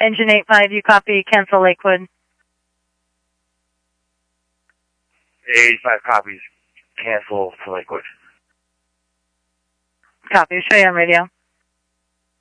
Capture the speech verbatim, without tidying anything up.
Engine eight five, you copy, cancel Lakewood. eighty-five copies, cancel to Lakewood. Copy, show you on radio.